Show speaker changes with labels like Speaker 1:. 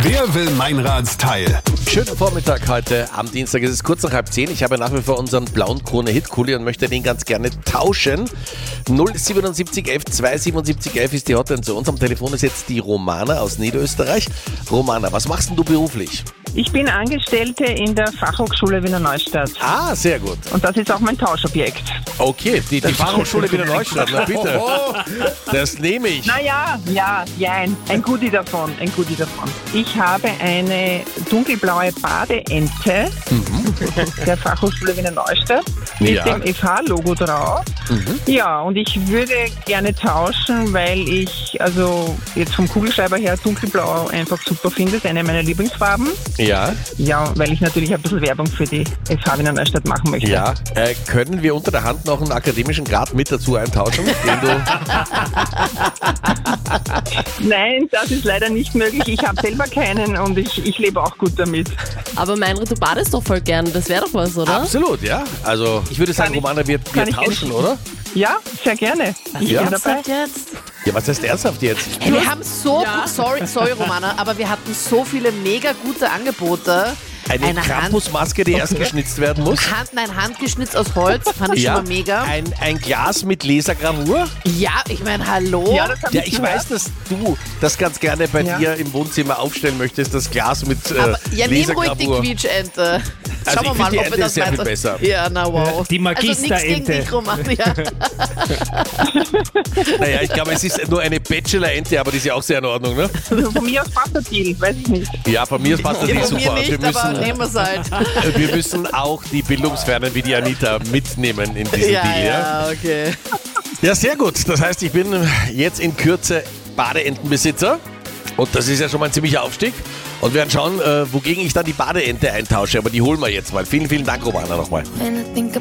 Speaker 1: Wer will Meinrads Teil?
Speaker 2: Schönen Vormittag heute am Dienstag. Es ist kurz nach 9:30. Ich habe nach wie vor unseren blauen Krone-Hit-Kuli und möchte den ganz gerne tauschen. 07711 27711 ist die Hotline zu uns. Am Telefon ist jetzt die Romana aus Niederösterreich. Romana, was machst denn du beruflich?
Speaker 3: Ich bin Angestellte in der Fachhochschule Wiener Neustadt.
Speaker 2: Ah, sehr gut.
Speaker 3: Und das ist auch mein Tauschobjekt.
Speaker 2: Okay, die Fachhochschule Wiener Neustadt, na bitte. Das nehme ich.
Speaker 3: Naja, ein Goodie davon, Ich habe eine dunkelblaue Badeente der Fachhochschule Wiener Neustadt mit
Speaker 2: Ja.
Speaker 3: dem FH-Logo drauf. Ja, und ich würde gerne tauschen, weil ich, also jetzt vom Kugelschreiber her, dunkelblau einfach super finde. Das ist eine meiner Lieblingsfarben.
Speaker 2: Ja,
Speaker 3: Ja, weil ich natürlich ein bisschen Werbung für die FH Wiener Neustadt machen möchte.
Speaker 2: ja. Können wir unter der Hand noch einen akademischen Grad mit dazu eintauschen? Den du
Speaker 3: Nein, das ist leider nicht möglich. Ich habe selber keinen und ich lebe auch gut damit.
Speaker 4: Aber Meinrad, du badest doch voll gern. Das wäre doch was, oder?
Speaker 2: Absolut, ja. Also ich würde sagen,
Speaker 3: Kann ich-
Speaker 2: Romana, wir
Speaker 3: kann ich
Speaker 2: tauschen,
Speaker 3: gerne.
Speaker 2: oder?
Speaker 3: Ja, sehr gerne. Ich bin dabei.
Speaker 4: Ernsthaft jetzt?
Speaker 2: Ja, was heißt ernsthaft jetzt?
Speaker 5: Hey, wir haben sorry Romana, aber wir hatten so viele mega gute Angebote.
Speaker 2: Eine Krampusmaske, die erst geschnitzt werden muss.
Speaker 5: Handgeschnitzt aus Holz, fand ich schon mal mega.
Speaker 2: Ein Glas mit Lasergravur.
Speaker 5: Ja, ich meine, hallo.
Speaker 3: Ja, das hab
Speaker 2: Ja,
Speaker 3: ich
Speaker 2: ich
Speaker 3: gehört.
Speaker 2: weiß, dass du das ganz gerne bei
Speaker 3: Ja.
Speaker 2: dir im Wohnzimmer aufstellen möchtest, das Glas mit
Speaker 5: Aber ja, nimm ruhig die
Speaker 2: Lasergravur.
Speaker 5: Quietschente.
Speaker 2: Also
Speaker 5: Schauen
Speaker 2: ich
Speaker 5: wir mal,
Speaker 2: find die
Speaker 5: ob
Speaker 2: Ente
Speaker 5: wir das
Speaker 2: sehr viel
Speaker 5: weiter...
Speaker 2: besser.
Speaker 5: Ja, na wow.
Speaker 6: Die
Speaker 5: Also nichts gegen
Speaker 6: Magisterente.
Speaker 5: dich, Roman. Ja.
Speaker 2: Naja, ich glaube, es ist nur eine Bachelor-Ente, aber die ist ja auch sehr in Ordnung, ne?
Speaker 3: Also von mir aus passt der Deal, weiß ich nicht.
Speaker 2: Ja, von mir passt das
Speaker 5: Ja,
Speaker 2: nicht
Speaker 5: von
Speaker 2: super.
Speaker 5: mir nicht, aber nehmen wir es halt.
Speaker 2: Wir müssen auch die Bildungsfernen wie die Anita mitnehmen in diesem
Speaker 5: Ja,
Speaker 2: Deal, ja?
Speaker 5: ja, okay.
Speaker 2: Ja, sehr gut. Das heißt, ich bin jetzt in Kürze Badeentenbesitzer. Und das ist ja schon mal ein ziemlicher Aufstieg. Und wir werden schauen, wogegen ich dann die Badeente eintausche. Aber die holen wir jetzt mal. Vielen, vielen Dank, Romana, nochmal.
Speaker 7: When I think